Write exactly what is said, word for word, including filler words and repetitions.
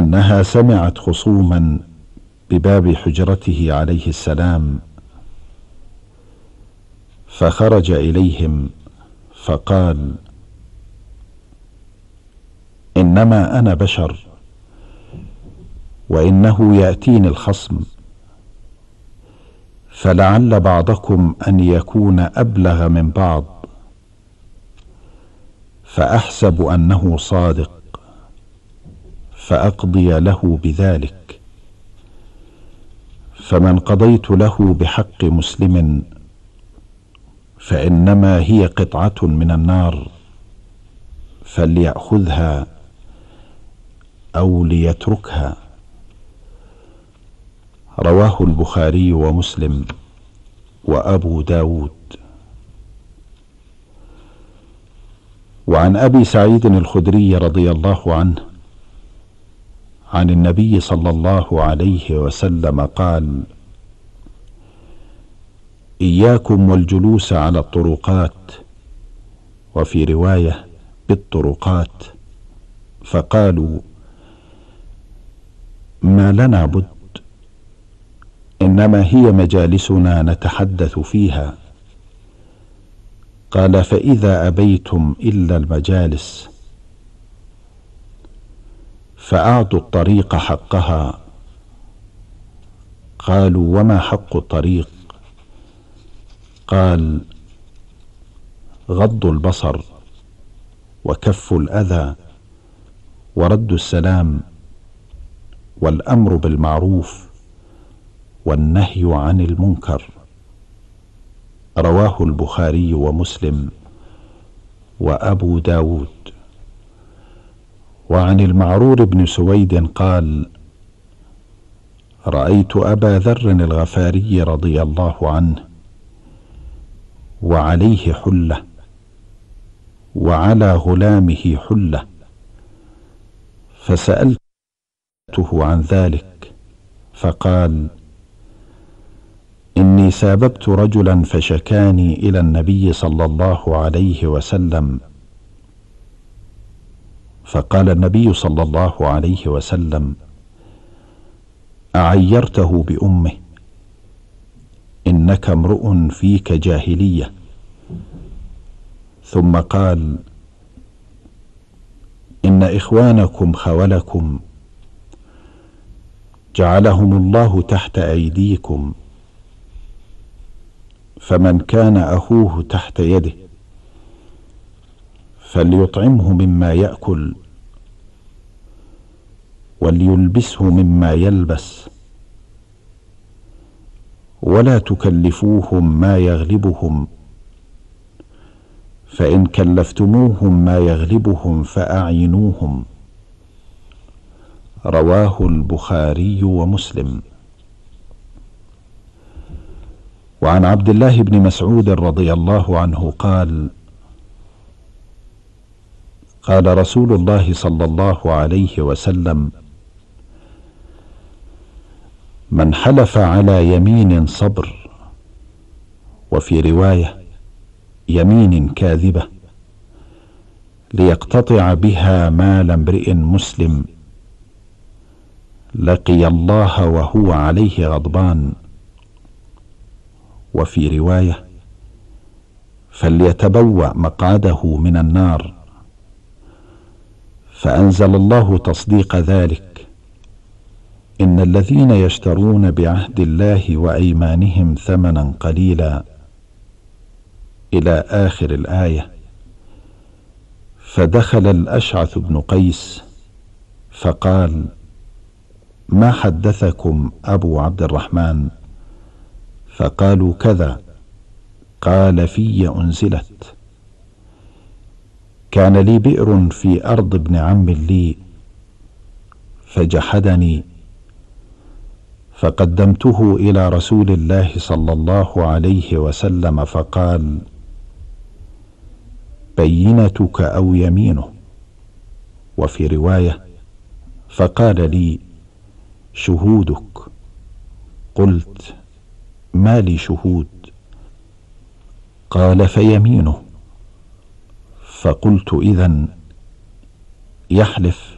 أنها سمعت خصوما بباب حجرته عليه السلام، فخرج إليهم فقال: إنما أنا بشر، وإنه يأتيني الخصم، فلعل بعضكم أن يكون أبلغ من بعض، فأحسب أنه صادق فأقضي له بذلك، فمن قضيت له بحق مسلم فإنما هي قطعة من النار، فليأخذها أو ليتركها. رواه البخاري ومسلم وأبو داود. وعن أبي سعيد الخدري رضي الله عنه عن النبي صلى الله عليه وسلم قال: إياكم والجلوس على الطرقات، وفي رواية بالطرقات، فقالوا: ما لنا بد، إنما هي مجالسنا نتحدث فيها. قال: فإذا أبيتم إلا المجالس فأعطوا الطريق حقها. قالوا: وما حق الطريق؟ قال: غض البصر، وكف الأذى، ورد السلام، والأمر بالمعروف، والنهي عن المنكر. رواه البخاري ومسلم وأبو داود. وعن المعرور بن سويد قال: رأيت أبا ذر الغفاري رضي الله عنه وعليه حلة، وعلى غلامه حلة، فسألته عن ذلك فقال: إني ساببت رجلا فشكاني إلى النبي صلى الله عليه وسلم، فقال النبي صلى الله عليه وسلم: أعيرته بأمه، إنك امرؤ فيك جاهلية. ثم قال: إن إخوانكم خولكم جعلهم الله تحت أيديكم، فمن كان أخوه تحت يده فليطعمه مما يأكل، وليلبسه مما يلبس، ولا تكلفوهم ما يغلبهم، فإن كلفتموهم ما يغلبهم فأعينوهم. رواه البخاري ومسلم. وعن عبد الله بن مسعود رضي الله عنه قال: قال رسول الله صلى الله عليه وسلم: من حلف على يمين صبر، وفي رواية يمين كاذبة، ليقتطع بها مال امرئ مسلم، لقي الله وهو عليه غضبان. وفي رواية فليتبوأ مقعده من النار. فأنزل الله تصديق ذلك: إن الذين يشترون بعهد الله وأيمانهم ثمنا قليلا، إلى آخر الآية. فدخل الأشعث بن قيس فقال: ما حدثكم أبو عبد الرحمن؟ فقالوا: كذا. قال: في أنزلت: كان لي بئر في أرض ابن عم لي، فجحدني، فقدمته إلى رسول الله صلى الله عليه وسلم، فقال: بينتك أو يمينه. وفي رواية: فقال لي: شهودك. قلت: ما لي شهود؟ قال: فيمينه. فقلت: إذن يحلف